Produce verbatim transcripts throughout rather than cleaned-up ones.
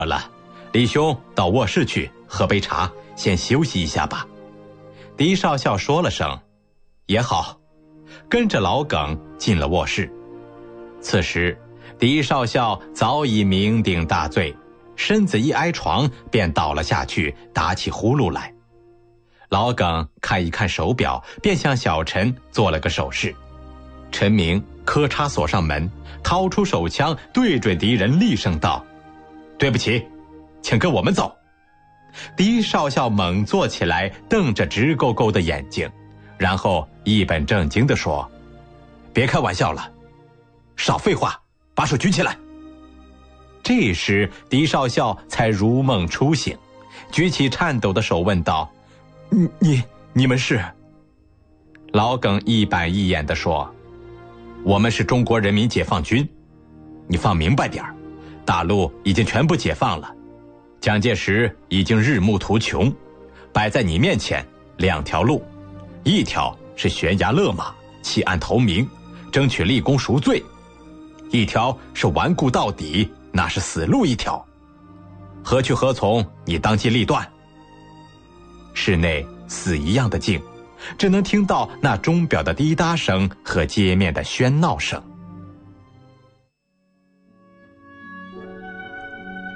好了，李兄到卧室去喝杯茶，先休息一下吧。狄少校说了声也好，跟着老耿进了卧室。此时狄少校早已酩酊大醉，身子一挨床便倒了下去，打起呼噜来。老耿看一看手表，便向小陈做了个手势。陈明磕嚓锁上门，掏出手枪对准敌人厉声道：对不起，请跟我们走。狄少校猛坐起来，瞪着直勾勾的眼睛，然后一本正经地说：别开玩笑了，少废话，把手举起来。这时狄少校才如梦初醒，举起颤抖的手问道：你你你们是？老耿一板一眼地说：我们是中国人民解放军。你放明白点儿，大陆已经全部解放了，蒋介石已经日暮途穷，摆在你面前两条路，一条是悬崖勒马，弃暗投明，争取立功赎罪；一条是顽固到底，那是死路一条。何去何从，你当机立断。室内死一样的静，只能听到那钟表的滴答声和街面的喧闹声。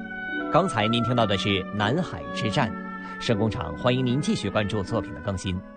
刚才您听到的是《南海之战》，声工厂欢迎您继续关注作品的更新。